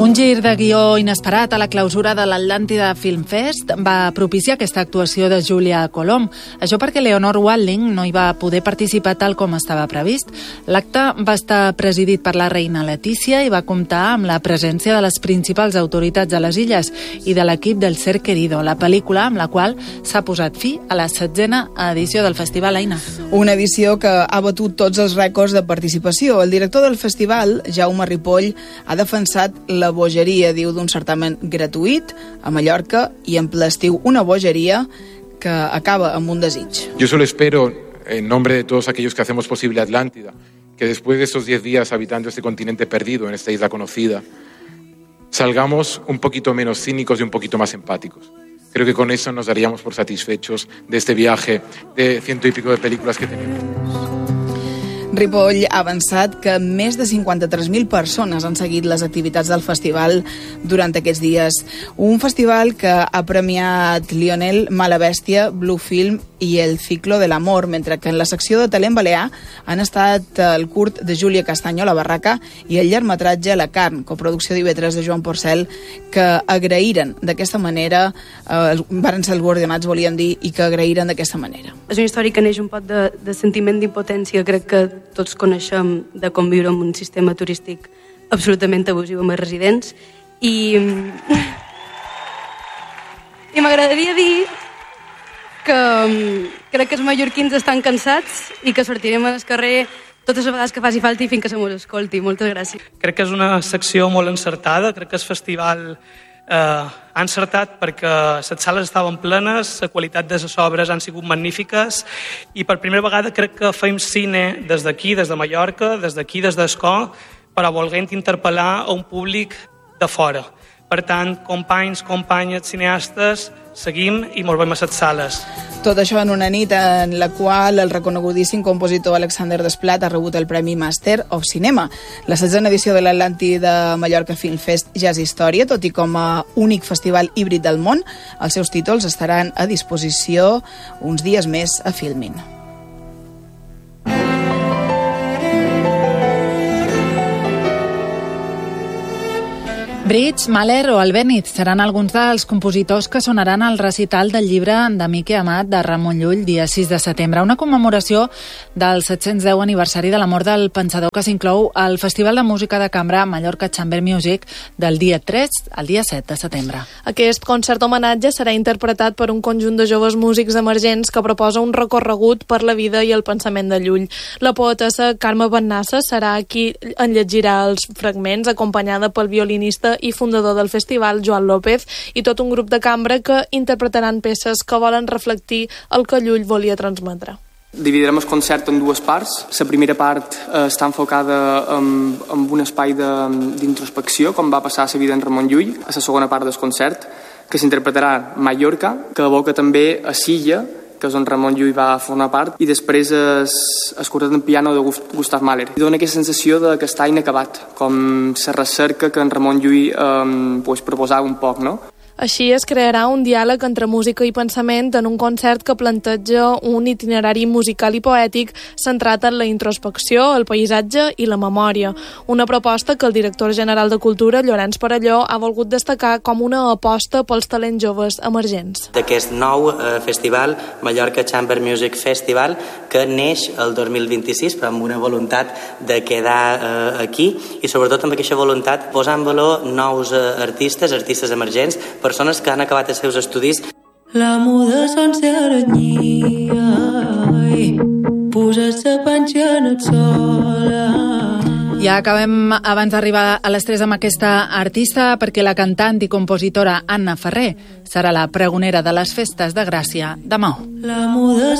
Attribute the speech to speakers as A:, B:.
A: Un gir de guió inesperat a la clausura de l'Atlàntida Film Fest va propiciar aquesta actuació de Julia Colom. Això perquè Leonor Watling no hi va poder participar tal com estava previst. L'acte va estar presidit per la reina Letícia i va comptar amb la presència de les principals autoritats de les illes i de l'equip del Ser Querido, la pel·lícula amb la qual s'ha posat fi a la 16a edició del Festival Aina.
B: Una edició que ha batut tots els rècords de participació. El director del festival, Jaume Ripoll, ha defensat la bogeria, diu, d'un certamen gratuït a Mallorca i en ple estiu una bogeria que acaba amb un desig.
C: Yo solo espero, en nombre de todos aquellos que hacemos posible Atlántida, que después de estos 10 días habitando este continente perdido, en esta isla conocida, salgamos un poquito menos cínicos y un poquito más empáticos. Creo que con eso nos daríamos por satisfechos de este viaje de 100 y pico de películas que tenemos.
B: Ripoll ha avançat que més de 53.000 persones han seguit les activitats del festival durant aquests dies. Un festival que ha premiat Lionel Malabèstia, Blue Film i El Ciclo de l'Amor, mentre que en la secció de talent balear han estat el curt de Júlia Castanyo, La Barraca, i el llargmetratge La Carn, coproducció d'IV3 de Joan Porcel, que agraïren d'aquesta manera, varen ser els guardonats, volíem dir, i que agraïren d'aquesta manera.
D: És una història que neix un pot de sentiment d'impotència. Crec que tots coneixem de conviure amb un sistema turístic absolutament abusiu amb els residents i m'agradaria dir que crec que els mallorquins estan cansats i que sortirem al carrer totes les vegades que faci falta i fins que se mos escolti. Moltes gràcies.
E: Crec que és una secció molt encertada. Crec que el festival ha encertat perquè les sales estaven plenes, la qualitat de les obres han sigut magnífiques i per primera vegada crec que fem cine des d'aquí, des de Mallorca, des d'aquí, des d'Escó, però volent interpel·lar a un públic de fora. Per tant, companys, companyes, cineastes, seguim i ens veiem a les sales.
B: Tot això en una nit en la qual el reconegudíssim compositor Alexander Desplat ha rebut el Premi Master of Cinema. La 16a edició de l'Atlàntida Mallorca Film Fest ja és història, tot i com a únic festival híbrid del món, els seus títols estaran a disposició uns dies més a Filmin.
A: Brits, Mahler o Albéniz seran alguns dels compositors que sonaran al recital del llibre d'Amic i Amat de Ramon Llull dia 6 de setembre, una commemoració del 710 aniversari de la mort del pensador que s'inclou al Festival de Música de Cambra Mallorca Chamber Music del dia 3 al dia 7 de setembre.
F: Aquest concert homenatge serà interpretat per un conjunt de joves músics emergents que proposa un recorregut per la vida i el pensament de Llull. La poetessa Carme Bennassa serà qui en llegirà els fragments, acompanyada pel violinista i fundador del festival, Joan López, i tot un grup de cambra que interpretaran peces que volen reflectir el que Llull volia transmetre.
G: Dividirem el concert en dues parts. La primera part està enfocada en un espai d'introspecció, com va passar a la vida en Ramon Llull. A la segona part del concert, que s'interpretarà Mallorca, que evoca també a Silla, que és on Ramon Llull va formar part, i després es quartet en piano de Gustav Mahler. I dona aquesta sensació que està inacabat, com la recerca que en Ramon Llull proposava un poc, no?
F: Així es crearà un diàleg entre música i pensament en un concert que planteja un itinerari musical i poètic centrat en la introspecció, el paisatge i la memòria. Una proposta que el director general de Cultura, Llorenç Parelló, ha volgut destacar com una aposta pels talents joves emergents.
H: D'aquest nou festival, Mallorca Chamber Music Festival, que neix el 2026, però amb una voluntat de quedar aquí i sobretot amb aquesta voluntat posar en valor nous artistes emergents, persones que han acabat els seus estudis.
I: La muda sense aranyia, posar-se panxa en el sol.
A: Ja acabem abans d'arribar a les 3 amb aquesta artista perquè la cantant i compositora Anna Ferrer serà la pregonera de les festes de Gràcia demà.
I: La muda